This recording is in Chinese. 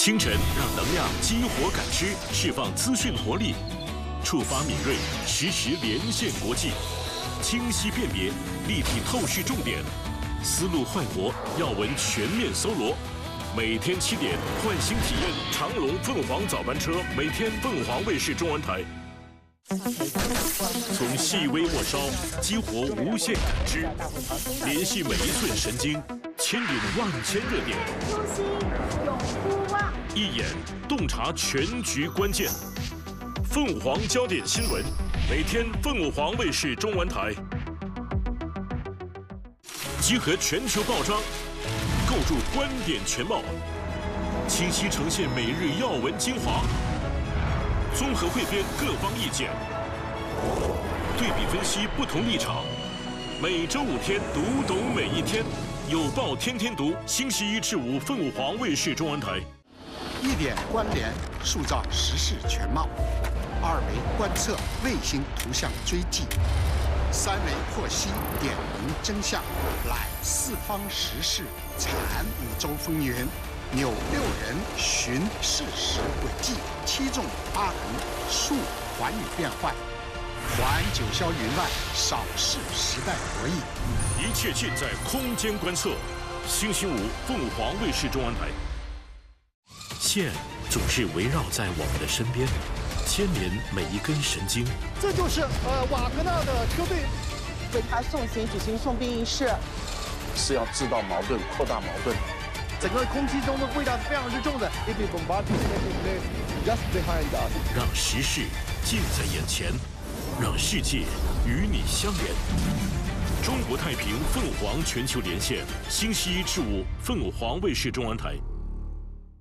清晨让能量激活感知，释放资讯活力，触发敏锐，实时连线国际，清晰辨别，立体透视重点，思路焕活，要闻全面搜罗。每天7点，唤醒体验长荣凤凰早班车，每天凤凰卫视中文台。从细微末梢激活无限感知，联系每一寸神经，牵引万千热点。 初心永不忘， 一眼洞察全局关键。凤凰焦点新闻，每天凤凰卫视中文台。集合全球报章，构筑观点全貌，清晰呈现每日要闻精华。综合汇编各方意见，对比分析不同立场。每周5天，读懂每一天。有报天天读，星期1至5，凤凰卫视中文台。 1点关联，塑造时事全貌；2维观测，卫星图像追迹；3维获悉，点明真相，揽四方时事，产5洲风云。纽6人寻事实轨迹，7纵8横述寰宇变幻，还九霄云外，扫视时代博弈。 一切尽在空间观测。星期5，凤凰卫视中文台。线总是围绕在我们的身边，牵连每一根神经。 这就是瓦格纳的车队为他送行举行送殡仪式， 是要制造矛盾，扩大矛盾。 整个空气中的味道是非常之重的。 让时事近在眼前，让世界与你相连。中国太平凤凰全球连线，星期1至5，凤凰卫视中文台。